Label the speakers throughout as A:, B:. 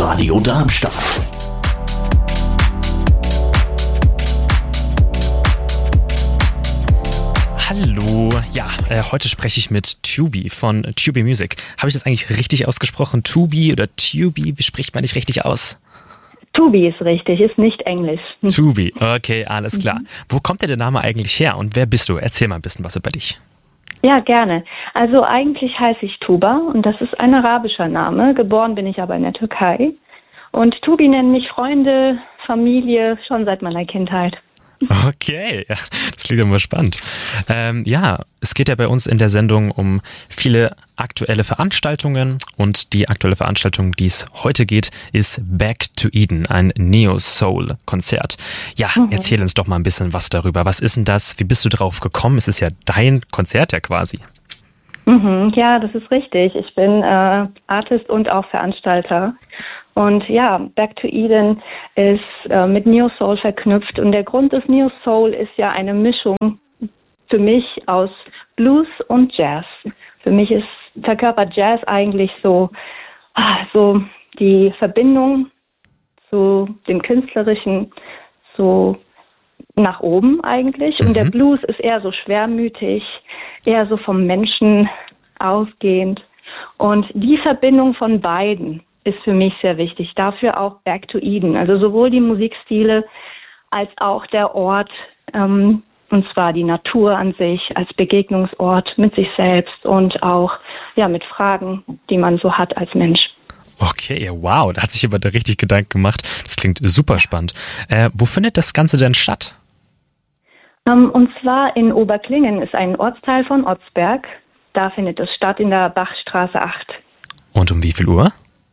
A: Radio Darmstadt.
B: Hallo, ja, heute spreche ich mit Tubi von Tubi Music. Habe ich das eigentlich richtig ausgesprochen? Tubi oder Tubi? Wie spricht man nicht richtig aus?
C: Tubi ist richtig, ist nicht Englisch.
B: Tubi, okay, alles klar. Wo kommt denn der Name eigentlich her und wer bist du? Erzähl mal ein bisschen was über dich.
C: Ja, gerne. Also eigentlich heiße ich Tuba und das ist ein arabischer Name. Geboren bin ich aber in der Türkei. Und Tubi nennen mich Freunde, Familie, schon seit meiner Kindheit.
B: Okay, ja, das klingt immer spannend. Ja, es geht ja bei uns in der Sendung um viele aktuelle Veranstaltungen und die aktuelle Veranstaltung, die es heute geht, ist Back to Eden, ein Neo-Soul-Konzert. Ja, Erzähl uns doch mal ein bisschen was darüber. Was ist denn das? Wie bist du drauf gekommen? Es ist ja dein Konzert ja quasi.
C: Ja, das ist richtig. Ich bin Artist und auch Veranstalter. Und ja, Back to Eden ist mit Neo Soul verknüpft. Und der Grund des Neo Soul ist ja eine Mischung für mich aus Blues und Jazz. Für mich verkörpert Jazz eigentlich so die Verbindung zu dem Künstlerischen, so nach oben eigentlich. Und der Blues ist eher so schwermütig, eher so vom Menschen ausgehend. Und die Verbindung von beiden ist für mich sehr wichtig. Dafür auch Back to Eden. Also sowohl die Musikstile als auch der Ort, und zwar die Natur an sich als Begegnungsort mit sich selbst und auch mit Fragen, die man so hat als Mensch.
B: Okay, wow, da hat sich jemand da richtig Gedanken gemacht. Das klingt super spannend. Wo findet das Ganze denn statt?
C: Und zwar in Oberklingen ist ein Ortsteil von Otzberg. Da findet es statt in der Bachstraße 8.
B: Und um wie viel Uhr?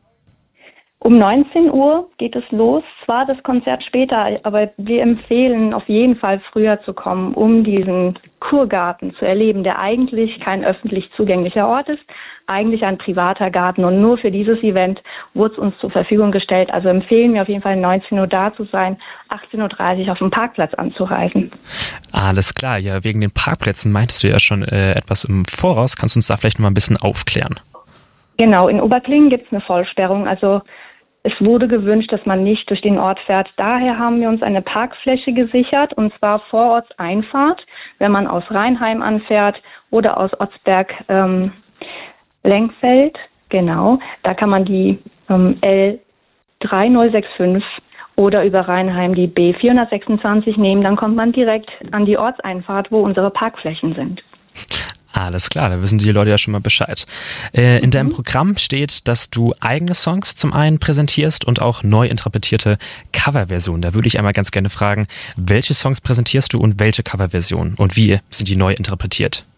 C: Um 19 Uhr geht es los. Zwar das Konzert später, aber wir empfehlen auf jeden Fall früher zu kommen, um diesen Kurgarten zu erleben, der eigentlich kein öffentlich zugänglicher Ort ist, eigentlich ein privater Garten. Und nur für dieses Event wurde es uns zur Verfügung gestellt. Also empfehlen wir auf jeden Fall 19 Uhr da zu sein, 18.30 Uhr auf dem Parkplatz anzureisen. Alles
B: klar, ja, wegen den Parkplätzen meintest du ja schon etwas im Voraus. Kannst du uns da vielleicht noch mal ein bisschen aufklären?
C: Genau, in Oberklingen gibt es eine Vollsperrung. Also es wurde gewünscht, dass man nicht durch den Ort fährt. Daher haben wir uns eine Parkfläche gesichert, und zwar vor Ortseinfahrt, wenn man aus Rheinheim anfährt oder aus Otzberg-Lenkfeld. Genau, da kann man die L3065 oder über Rheinheim die B426 nehmen. Dann kommt man direkt an die Ortseinfahrt, wo unsere Parkflächen sind.
B: Alles klar, da wissen die Leute ja schon mal Bescheid. In deinem Programm steht, dass du eigene Songs zum einen präsentierst und auch neu interpretierte Coverversionen. Da würde ich einmal ganz gerne fragen, welche Songs präsentierst du und welche Coverversionen und wie sind die neu interpretiert?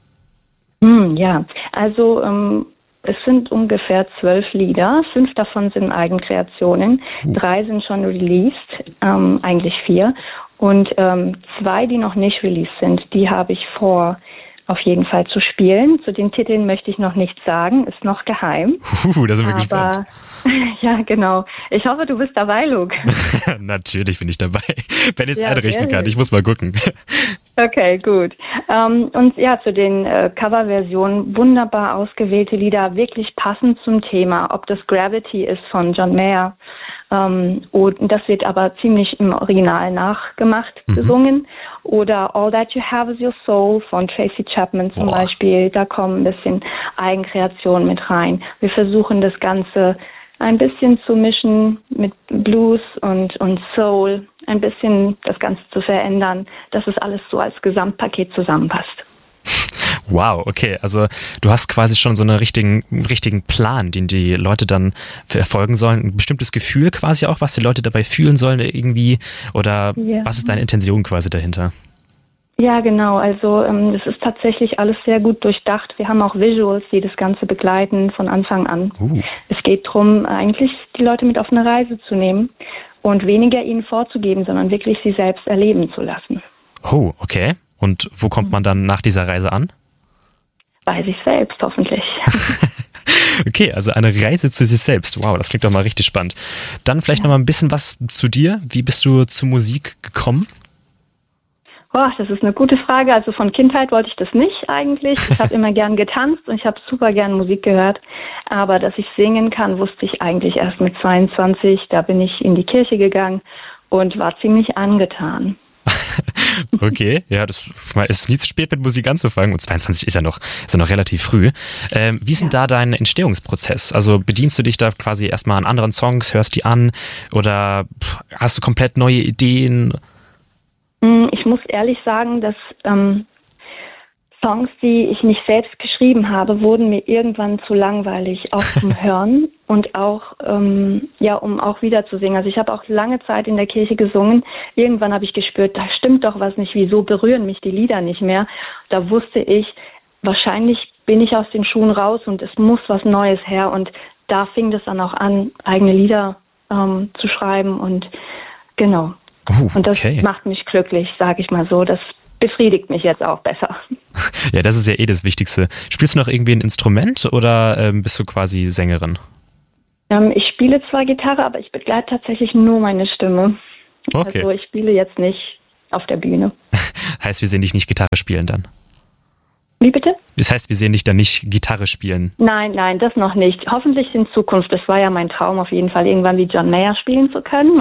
C: Ja, also es sind ungefähr 12 Lieder. 5 davon sind Eigenkreationen. 3 sind schon released, eigentlich 4. Und 2, die noch nicht released sind, die habe ich vor, auf jeden Fall zu spielen. Zu den Titeln möchte ich noch nichts sagen, ist noch geheim.
B: Da sind wir gespannt.
C: Ja, genau. Ich hoffe, du bist dabei, Luke.
B: Natürlich bin ich dabei. Wenn ich es einrichten kann. Ich muss mal gucken.
C: Okay, gut. Und ja, zu den Coverversionen, wunderbar ausgewählte Lieder, wirklich passend zum Thema. Ob das Gravity ist von John Mayer, und das wird aber ziemlich im Original nachgemacht, gesungen. Oder All That You Have Is Your Soul von Tracy Chapman zum Beispiel. Da kommen ein bisschen Eigenkreation mit rein. Wir versuchen das Ganze ein bisschen zu mischen mit Blues und Soul, ein bisschen das Ganze zu verändern, dass es alles so als Gesamtpaket zusammenpasst.
B: Wow, okay, also du hast quasi schon so einen richtigen Plan, den die Leute dann verfolgen sollen. Ein bestimmtes Gefühl quasi auch, was die Leute dabei fühlen sollen irgendwie, oder was ist deine Intention quasi dahinter?
C: Ja, genau, also das ist tatsächlich alles sehr gut durchdacht. Wir haben auch Visuals, die das Ganze begleiten von Anfang an. Es geht darum, eigentlich die Leute mit auf eine Reise zu nehmen und weniger ihnen vorzugeben, sondern wirklich sie selbst erleben zu lassen.
B: Oh, okay. Und wo kommt man dann nach dieser Reise an?
C: Bei sich selbst, hoffentlich.
B: Okay, also eine Reise zu sich selbst. Wow, das klingt doch mal richtig spannend. Dann vielleicht noch mal ein bisschen was zu dir. Wie bist du zur Musik gekommen?
C: Boah, das ist eine gute Frage. Also von Kindheit wollte ich das nicht eigentlich. Ich habe immer gern getanzt und ich habe super gern Musik gehört. Aber dass ich singen kann, wusste ich eigentlich erst mit 22. Da bin ich in die Kirche gegangen und war ziemlich angetan.
B: Okay, ja, das ist nie zu spät, mit Musik anzufangen. Und 22 ist ja noch relativ früh. Wie ist denn da dein Entstehungsprozess? Also bedienst du dich da quasi erstmal an anderen Songs, hörst die an oder hast du komplett neue Ideen?
C: Ich muss ehrlich sagen, dass Songs, die ich nicht selbst geschrieben habe, wurden mir irgendwann zu langweilig, auch zum Hören und auch, um auch wieder zu singen. Also ich habe auch lange Zeit in der Kirche gesungen. Irgendwann habe ich gespürt, da stimmt doch was nicht, wieso berühren mich die Lieder nicht mehr? Da wusste ich, wahrscheinlich bin ich aus den Schuhen raus und es muss was Neues her. Und da fing das dann auch an, eigene Lieder zu schreiben und genau. Und das macht mich glücklich, sage ich mal so. Das befriedigt mich jetzt auch besser.
B: Ja, das ist ja das Wichtigste. Spielst du noch irgendwie ein Instrument oder bist du quasi Sängerin?
C: Ich spiele zwar Gitarre, aber ich begleite tatsächlich nur meine Stimme.
B: Okay.
C: Also ich spiele jetzt nicht auf der Bühne.
B: Heißt, wir sehen dich nicht Gitarre spielen dann?
C: Wie bitte?
B: Das heißt, wir sehen dich dann nicht Gitarre spielen?
C: Nein, das noch nicht. Hoffentlich in Zukunft. Das war ja mein Traum auf jeden Fall, irgendwann wie John Mayer spielen zu können.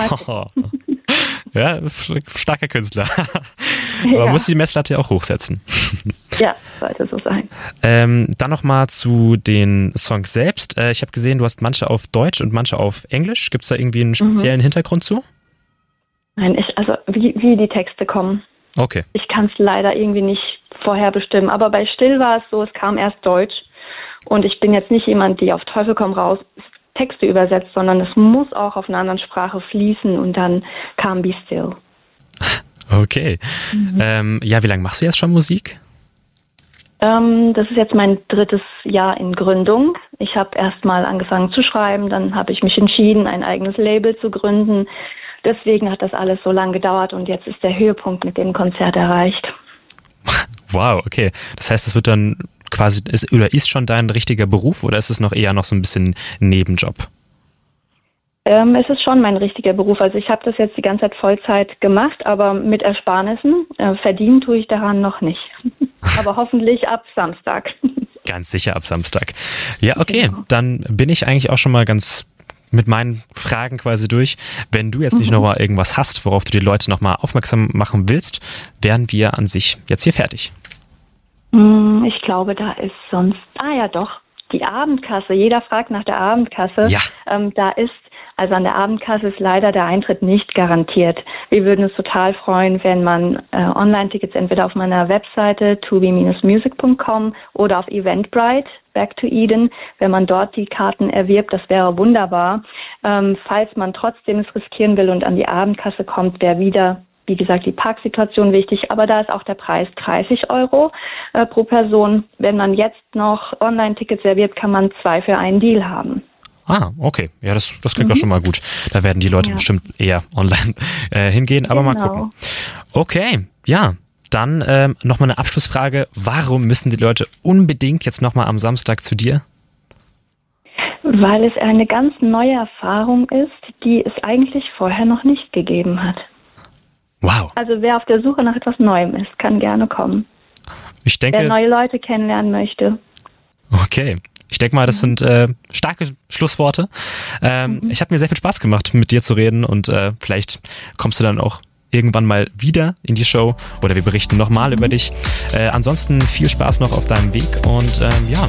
B: Ja, starker Künstler. Aber muss die Messlatte auch hochsetzen.
C: Ja, sollte so sein.
B: Dann nochmal zu den Songs selbst. Ich habe gesehen, du hast manche auf Deutsch und manche auf Englisch. Gibt es da irgendwie einen speziellen Hintergrund zu?
C: Nein, wie die Texte kommen.
B: Okay.
C: Ich kann es leider irgendwie nicht vorher bestimmen. Aber bei Still war es so, es kam erst Deutsch. Und ich bin jetzt nicht jemand, die auf Teufel komm raus Texte übersetzt, sondern es muss auch auf einer anderen Sprache fließen und dann kam Be Still.
B: Okay. Wie lange machst du jetzt schon Musik?
C: Das ist jetzt mein 3. Jahr in Gründung. Ich habe erst mal angefangen zu schreiben, dann habe ich mich entschieden, ein eigenes Label zu gründen. Deswegen hat das alles so lange gedauert und jetzt ist der Höhepunkt mit dem Konzert erreicht.
B: Wow, okay. Das heißt, es wird dann quasi, ist schon dein richtiger Beruf oder ist es noch eher so ein bisschen ein Nebenjob?
C: Es ist schon mein richtiger Beruf. Also ich habe das jetzt die ganze Zeit Vollzeit gemacht, aber mit Ersparnissen. Verdienen tue ich daran noch nicht. Aber hoffentlich ab Samstag.
B: Ganz sicher ab Samstag. Ja, okay.
C: Genau.
B: Dann bin ich eigentlich auch schon mal ganz mit meinen Fragen quasi durch. Wenn du jetzt nicht noch mal irgendwas hast, worauf du die Leute noch mal aufmerksam machen willst, wären wir an sich jetzt hier fertig.
C: Ich glaube, da ist sonst... ja doch, die Abendkasse. Jeder fragt nach der Abendkasse.
B: Ja.
C: Also an der Abendkasse ist leider der Eintritt nicht garantiert. Wir würden uns total freuen, wenn man Online-Tickets entweder auf meiner Webseite tubi-music.com oder auf Eventbrite, Back to Eden, wenn man dort die Karten erwirbt, das wäre wunderbar. Falls man trotzdem es riskieren will und an die Abendkasse kommt, wäre wieder, wie gesagt, die Parksituation wichtig, aber da ist auch der Preis 30 € pro Person. Wenn man jetzt noch Online-Tickets erwirbt, kann man 2 für einen Deal haben.
B: Ah, okay. Ja, das klingt doch schon mal gut. Da werden die Leute bestimmt eher online hingehen, aber mal gucken. Okay, ja. Dann nochmal eine Abschlussfrage. Warum müssen die Leute unbedingt jetzt nochmal am Samstag zu dir?
C: Weil es eine ganz neue Erfahrung ist, die es eigentlich vorher noch nicht gegeben hat.
B: Wow.
C: Also wer auf der Suche nach etwas Neuem ist, kann gerne kommen.
B: Ich denke,
C: wer neue Leute kennenlernen möchte.
B: Okay. Ich denke mal, das sind starke Schlussworte. Ich habe mir sehr viel Spaß gemacht, mit dir zu reden und vielleicht kommst du dann auch irgendwann mal wieder in die Show oder wir berichten nochmal über dich. Ansonsten viel Spaß noch auf deinem Weg und ja.